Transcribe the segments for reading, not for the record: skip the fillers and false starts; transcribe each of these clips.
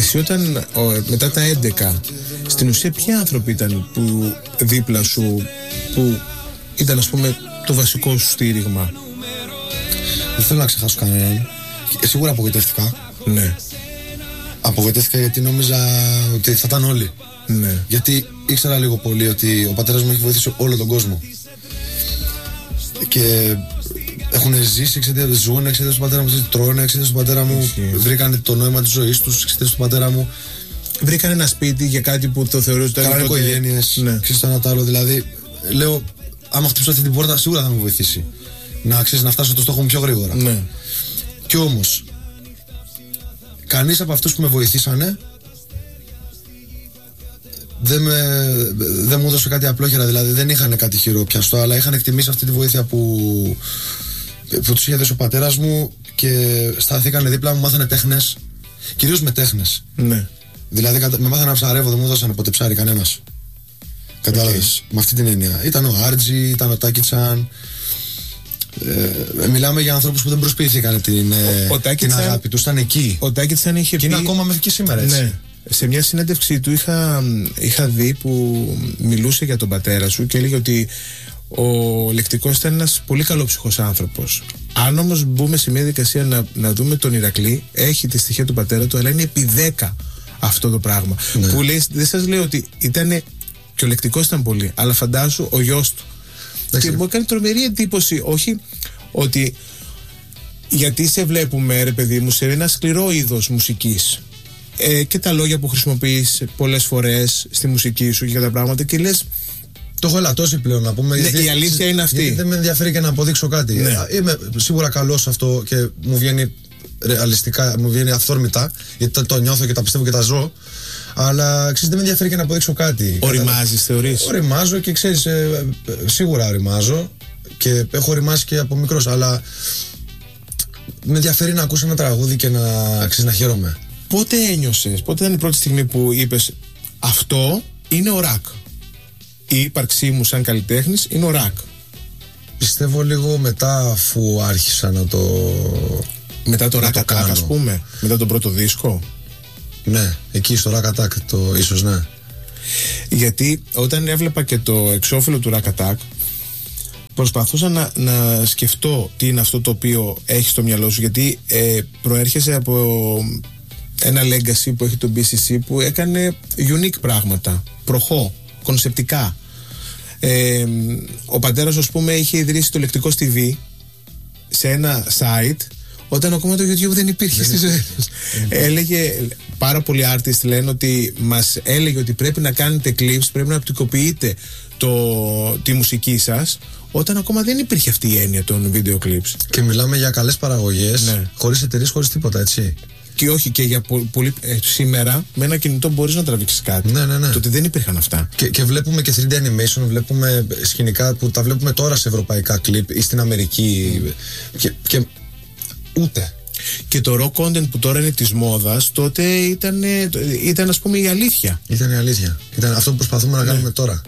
Εσύ όταν μετά τα 11, στην ουσία ποιοι άνθρωποι ήταν που δίπλα σου, που ήταν ας πούμε το βασικό σου στήριγμα? Δεν θέλω να ξεχάσω κανέναν. Σίγουρα απογοητεύτηκα. Ναι. Απογοητεύτηκα γιατί νόμιζα ότι θα ήταν όλοι. Ναι. Γιατί ήξερα λίγο πολύ ότι ο πατέρας μου έχει βοηθήσει όλο τον κόσμο. Και έχουν ζήσει ζουν εξαιτίας του πατέρα μου, τρώνε εξαιτίας του πατέρα μου, βρήκαν το νόημα της ζωής τους εξαιτίας του πατέρα μου. Βρήκαν ένα σπίτι για κάτι που το θεωρούσαν. Κάνανε οικογένειες, ναι. Ξέρεις το ένα το άλλο. Δηλαδή, λέω, άμα χτυπήσω αυτή την πόρτα, σίγουρα θα με βοηθήσει. Να φτάσω στο στόχο μου πιο γρήγορα. Ναι. Κι όμως, κανείς από αυτούς που με βοηθήσανε δεν μου έδωσε κάτι απλόχερα, δηλαδή δεν είχαν κάτι χειροπιαστό, αλλά είχαν εκτιμήσει αυτή τη βοήθεια που τους είχε δώσει ο πατέρας μου και σταθήκανε δίπλα μου, μάθανε τέχνες, κυρίως με τέχνες. Ναι. Δηλαδή με μάθανε να ψαρεύω, δεν μου δώσανε ποτέ ψάρι κανένας. Κατάλαβες, με αυτή την έννοια. Ήταν ο Άρτζι, ήταν ο Τάκιτσαν. Μιλάμε για ανθρώπους που δεν προσποιήθηκαν την αγάπη τους, ήταν εκεί. Ο Τάκιτσαν είχε πει. Και είναι ακόμα μέχρι και σήμερα έτσι. Ναι. Σε μια συνέντευξή του είχα δει που μιλούσε για τον πατέρα σου και έλεγε ότι ο Λεκτικός ήταν ένας πολύ καλόψυχος άνθρωπος. Αν όμως μπούμε σε μια δικασία να δούμε τον Ηρακλή, έχει τη στοιχεία του πατέρα του, αλλά είναι επί 10 αυτό το πράγμα. Ναι. Που λέει, δεν σας λέω ότι ήταν και ο Λεκτικός ήταν πολύ, αλλά φαντάσου ο γιος του. Και μου έκανε τρομερή εντύπωση, όχι ότι γιατί σε βλέπουμε ρε παιδί μου σε ένα σκληρό είδος μουσικής και τα λόγια που χρησιμοποιείς πολλές φορές στη μουσική σου και για τα πράγματα και λες το έχω ελαττώσει πλέον να πούμε. Ναι, η αλήθεια είναι αυτή. Γιατί δεν με ενδιαφέρει και να αποδείξω κάτι. Ναι. Είμαι σίγουρα καλός σε αυτό και μου βγαίνει ρεαλιστικά, μου βγαίνει αυθόρμητα, γιατί το νιώθω και τα πιστεύω και τα ζω. Αλλά ξέρεις, δεν με ενδιαφέρει και να αποδείξω κάτι. Οριμάζεις, θεωρείς? Οριμάζω και ξέρεις, σίγουρα οριμάζω και έχω οριμάσει και από μικρός. Αλλά με ενδιαφέρει να ακούσω ένα τραγούδι και να χαίρομαι. Πότε ένιωσες, πότε ήταν η πρώτη στιγμή που είπες αυτό είναι ο ρακ? Η ύπαρξή μου σαν καλλιτέχνης είναι ο ρακ. Πιστεύω λίγο μετά, αφού άρχισα να το. Μετά το Rack Attack, ας πούμε. Μετά τον πρώτο δίσκο. Ναι, εκεί στο Rack Attack ίσως ναι. Γιατί όταν έβλεπα και το εξώφυλλο του Rack Attack, προσπαθούσα να σκεφτώ τι είναι αυτό το οποίο έχει στο μυαλό σου. Γιατί προέρχεσαι από ένα legacy που έχει το BCC που έκανε unique πράγματα. Προχώ, κονσεπτικά. Ο πατέρας, ας πούμε, είχε ιδρύσει το Λεκτικό TV σε ένα site όταν ακόμα το YouTube δεν υπήρχε στη ζωή τους. Έλεγε, πάρα πολλοί artists λένε ότι μας έλεγε ότι πρέπει να κάνετε clips, πρέπει να οπτικοποιείτε τη μουσική σας, όταν ακόμα δεν υπήρχε αυτή η έννοια των video clips. Και μιλάμε για καλές παραγωγές, ναι. Χωρίς εταιρείες, χωρίς τίποτα, έτσι. Και όχι και για πολύ. Σήμερα με ένα κινητό μπορείς να τραβήξεις κάτι. Ναι. Τότε δεν υπήρχαν αυτά. Και βλέπουμε και 3D animation, βλέπουμε σκηνικά που τα βλέπουμε τώρα σε ευρωπαϊκά κλιπ ή στην Αμερική. Και ούτε. Και το rock content που τώρα είναι της μόδας, τότε ήταν ας πούμε η αλήθεια. Ήταν η αλήθεια. Ήταν αυτό που προσπαθούμε να κάνουμε τώρα.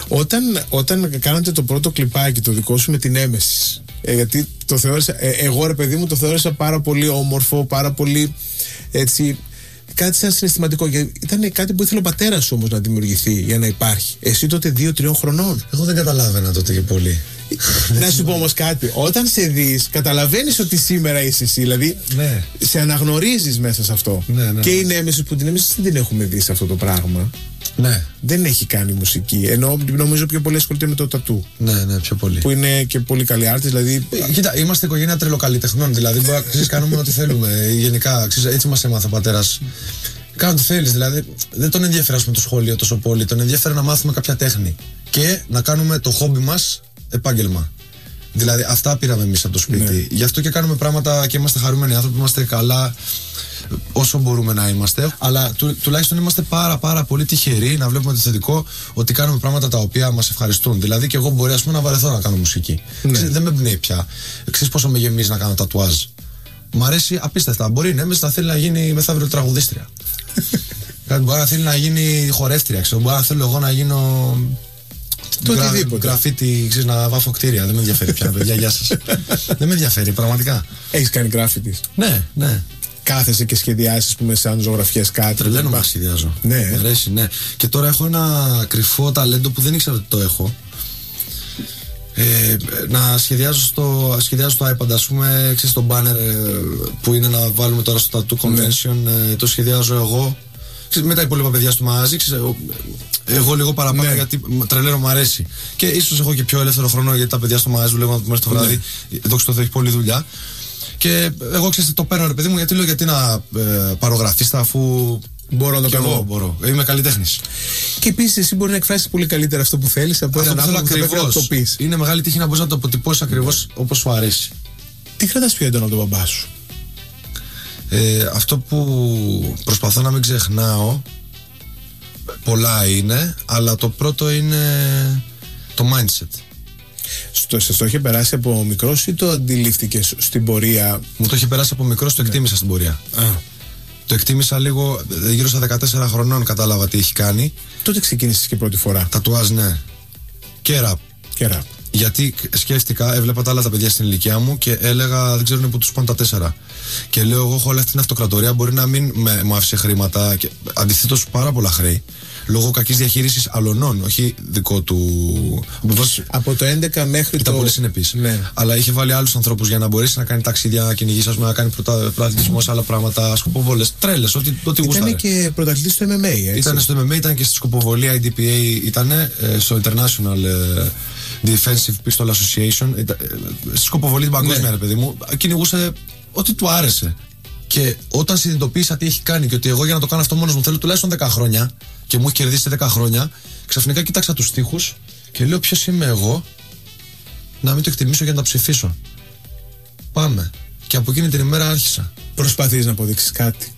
Όταν κάνατε το πρώτο κλιπάκι, το δικό σου με την Έμεσης, γιατί το θεώρησα, εγώ ρε παιδί μου το θεώρησα πάρα πολύ όμορφο, πάρα πολύ έτσι, κάτι σαν συναισθηματικό. Ήταν κάτι που ήθελε ο πατέρας σου όμως να δημιουργηθεί για να υπάρχει. Εσύ τότε 2-3 χρονών. Εγώ δεν καταλάβαινα τότε και πολύ. Να σου πω όμως κάτι. Όταν σε δεις, καταλαβαίνεις ότι σήμερα είσαι εσύ. Δηλαδή, ναι. Σε αναγνωρίζεις μέσα σε αυτό. Ναι. Και η Νέμεσης, που την Νέμεσης δεν την έχουμε δει σε αυτό το πράγμα. Ναι. Δεν έχει κάνει μουσική. Ενώ νομίζω πιο πολύ ασχολείται με το τατού. Ναι, πιο πολύ. Που είναι και πολύ καλή artist. Δηλαδή. Κοίτα, είμαστε οικογένεια τρελοκαλλιτεχνών. Δηλαδή, κάνουμε ό,τι θέλουμε. Γενικά, έτσι μας έμαθε ο πατέρας. Κάνω ό,τι θέλεις. Δηλαδή, δεν τον ενδιαφέρει το σχολείο τόσο πολύ. Τον ενδιαφέρει να μάθουμε κάποια τέχνη. Και να κάνουμε το χόμπι μας επάγγελμα. Δηλαδή, αυτά πήραμε εμείς από το σπίτι. Ναι. Γι' αυτό και κάνουμε πράγματα και είμαστε χαρούμενοι άνθρωποι. Είμαστε καλά όσο μπορούμε να είμαστε. Αλλά τουλάχιστον είμαστε πάρα πολύ τυχεροί να βλέπουμε το θετικό, ότι κάνουμε πράγματα τα οποία μας ευχαριστούν. Δηλαδή, και εγώ μπορεί να βαρεθώ να κάνω μουσική. Ναι. Δεν με πνέει πια. Ξέρεις πόσο με γεμίζει να κάνω τατουάζ. Μ' αρέσει απίστευτα. Μπορεί να θέλει να γίνει μεθαύριο τραγουδίστρια. Μπορεί να θέλει να γίνει χορεύτρια. Μπορεί να θέλω εγώ να γίνω. Το οτιδήποτε. Γραφίτι, ξέρεις, να βάφω κτίρια. Δεν με ενδιαφέρει πια, παιδιά. Γεια σας. Δεν με ενδιαφέρει, πραγματικά. Έχεις κάνει γράφιτις? Ναι. κάθεσαι και σχεδιάσεις, πούμε, σαν ζωγραφιές κάτι? Τρελαίνομαι να σχεδιάζω. Ναι. Μ' αρέσει, ναι. Και τώρα έχω ένα κρυφό ταλέντο που δεν ήξερα ότι το έχω. Να σχεδιάζω στο iPad, ας πούμε, ξέρεις, το banner που είναι να βάλουμε τώρα στο Tattoo Convention, το σχεδιάζω εγώ. Ξέρεις, με τα υπόλοιπα παιδιά στο μαγαζί, εγώ λίγο παραπάνω, γιατί τρελαίνω, μου αρέσει. Και ίσως έχω και πιο ελεύθερο χρόνο, γιατί τα παιδιά στο μαγαζί δουλεύουν μέχρι το βράδυ. Δόξα τω Θεώ, έχει πολλή δουλειά. Και εγώ, ξέρεις, το παίρνω, ρε παιδί μου, γιατί λέω, γιατί να πάρω γραφίστα, αφού μπορώ να το κάνω. Μπορώ. Είμαι καλλιτέχνης. Και επίσης εσύ μπορεί να εκφράσεις πολύ καλύτερα αυτό που θέλεις από έναν άνθρωπο που πρέπει να το πεις. Είναι μεγάλη τύχη να μπορείς να το αποτυπώσεις ακριβώς όπως σου αρέσει. Τι κρατάς πιο έντονα από τον μπαμπά σου? Αυτό που προσπαθώ να μην ξεχνάω, πολλά είναι, αλλά το πρώτο είναι το mindset. Το είχε περάσει από μικρός ή το αντιλήφθηκες στην πορεία? Μου το είχε περάσει από μικρός, το εκτίμησα στην πορεία. Το εκτίμησα λίγο, γύρω στα 14 χρονών κατάλαβα τι έχει κάνει. Τότε ξεκίνησες και πρώτη φορά? Τατουάζ, ναι. Και ραπ. Γιατί σκέφτηκα, έβλεπα τα άλλα τα παιδιά στην ηλικία μου και έλεγα, δεν ξέρουν που τους πάνε τα 4. Και λέω, εγώ έχω όλη αυτή την αυτοκρατορία, μπορεί να μην μου άφησε χρήματα. Και αντιθέτως, πάρα πολλά χρέη. Λόγω κακής διαχείρισης αλωνών, όχι δικό του. Από το 11 μέχρι ήταν πολύ συνεπής. Ναι. Αλλά είχε βάλει άλλους ανθρώπους για να μπορέσει να κάνει ταξίδια, να κυνηγήσει, να κάνει πρωταθλητισμό σε άλλα πράγματα, σκοποβολές, τρέλες, ό,τι γούσταρε. Ήταν και πρωταθλητής στο MMA, έτσι. Ήταν στο MMA, ήταν και στη σκοποβολία, η DPA ήταν στο International Defensive Pistol Association. Στη σκοποβολή την παγκόσμια, ρε παιδί μου, κυνηγούσε ό,τι του άρεσε. Και όταν συνειδητοποίησα τι έχει κάνει και ότι εγώ για να το κάνω αυτό μόνος μου θέλω τουλάχιστον 10 χρόνια και μου έχει κερδίσει 10 χρόνια, ξαφνικά κοίταξα τους στίχους και λέω, ποιος είμαι εγώ να μην το εκτιμήσω για να τα ψηφίσω? Πάμε. Και από εκείνη την ημέρα άρχισα. Προσπαθείς να αποδείξεις κάτι?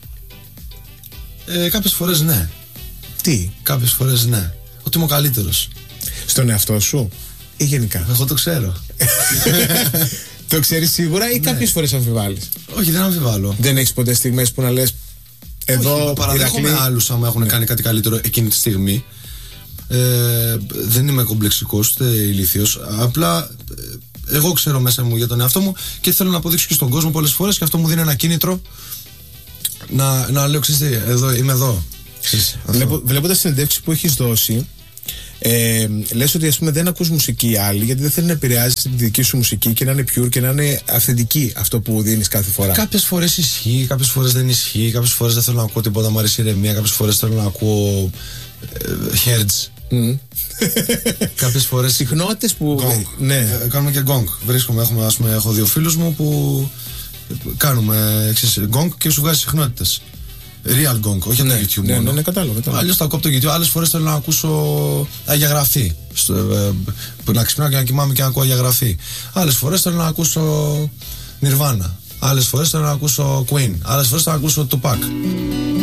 Κάποιες φορές ναι. Τι? Κάποιες φορές ναι. Ότι είμαι ο καλύτερος. Στον εαυτό σου ή γενικά? Εγώ το ξέρω. Το ξέρεις σίγουρα ή κάποιες φορές αμφιβάλλεις? Όχι, δεν αμφιβάλλω. Δεν έχεις ποτέ στιγμές που να λες, εδώ παραδέχομαι άλλους άμα έχουν κάνει κάτι καλύτερο εκείνη τη στιγμή. Δεν είμαι κομπλεξικός ούτε ηλίθιος. Απλά εγώ ξέρω μέσα μου για τον εαυτό μου και θέλω να αποδείξω και στον κόσμο πολλές φορές, και αυτό μου δίνει ένα κίνητρο να λέω, ξέρεις τι, εδώ, είμαι εδώ. Βλέποντας τις συνεντεύξεις που έχεις δώσει, λες ότι, ας πούμε, δεν ακούς μουσική άλλη γιατί δεν θέλει να επηρεάζει τη δική σου μουσική και να είναι pure και να είναι αυθεντική αυτό που δίνεις κάθε φορά. Κάποιες φορές ισχύει, κάποιες φορές δεν ισχύει, κάποιες φορές δεν θέλω να ακούω τίποτα, μου αρέσει η ηρεμία, κάποιες φορές θέλω να ακούω hertz. Κάποιες φορές συχνότητες που gong. Ναι, κάνουμε και gong. Βρίσκομαι, έχω δύο φίλους μου που κάνουμε gong και σου βγάζει συχνότητες. Real gong, όχι από το YouTube μόνο. Ναι, κατάλαβα. Αλλιώς τα κόπτω YouTube. Άλλες φορές θέλω να ακούσω αγιαγραφή. Να ξυπνάω και να κοιμάμαι και να ακούω αγιαγραφή. Άλλες φορές θέλω να ακούσω Nirvana. Άλλες φορές θέλω να ακούσω Queen. Άλλες φορές θέλω να ακούσω Tupac.